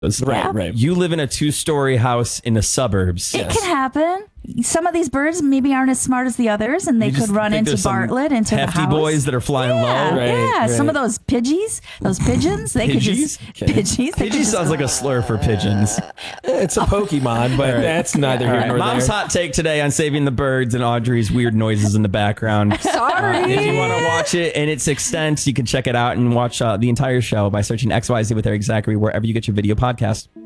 Right. You live in a 2-story house in the suburbs. It can happen. Some of these birds maybe aren't as smart as the others, and they could run into Bartlett, into the house. Hefty boys that are flying low. Right. Some of those pigeons, they could just... Pidgeys? Pidgey sounds like a slur for pigeons. It's a Pokemon, but that's neither here nor there. Mom's hot take today on saving the birds and Audrey's weird noises in the background. Sorry. If you want to watch it in its extent, you can check it out and watch the entire show by searching XYZ with Eric Zachary wherever you get your video podcast.